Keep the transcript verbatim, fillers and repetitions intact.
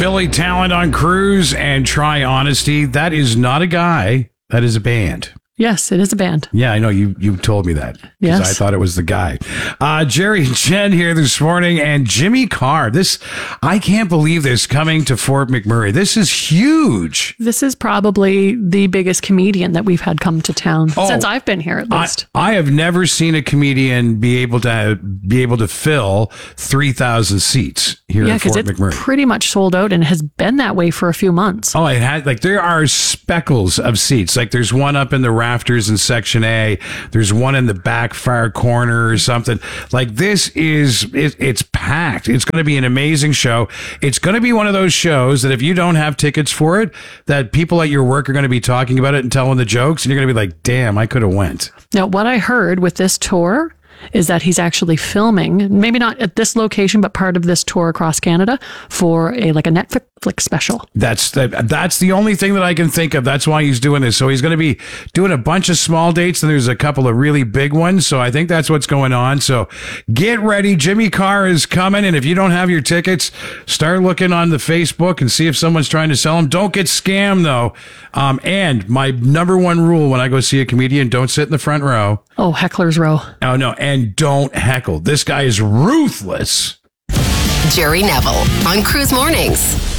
Billy Talent on Cruise and Try Honesty. That is not a guy. That is a band. Yes, it is a band. Yeah, I know. You you told me that. Yes. I thought it was the guy. Uh, Jerry and Jen here this morning, and Jimmy Carr. This, I can't believe this coming to Fort McMurray. This is huge. This is probably the biggest comedian that we've had come to town Oh, since I've been here, at least. I, I have never seen a comedian be able to be able to fill three thousand seats here Yeah, at because Fort it's McMurray. pretty much sold out and has been that way for a few months. Oh, it had like there are speckles of seats. Like there's one up in the rafters in Section A. There's one in the back far corner or something. Like this is it, it's packed. It's going to be an amazing show. It's going to be one of those shows that if you don't have tickets for it, that people at your work are going to be talking about it and telling the jokes, and you're going to be like, "Damn, I could have went." Now, what I heard with this tour is that he's actually filming, maybe not at this location, but part of this tour across Canada for a like a Netflix special. That's the, that's the only thing that I can think of. That's why he's doing this. So he's going to be doing a bunch of small dates, and there's a couple of really big ones. So I think that's what's going on. So get ready. Jimmy Carr is coming. And if you don't have your tickets, start looking on the Facebook and see if someone's trying to sell them. Don't get scammed, though. Um, and my number one rule when I go see a comedian, don't sit in the front row. Oh, heckler's row. Oh, no. And don't heckle. This guy is ruthless. Jerry Neville on Cruise Mornings.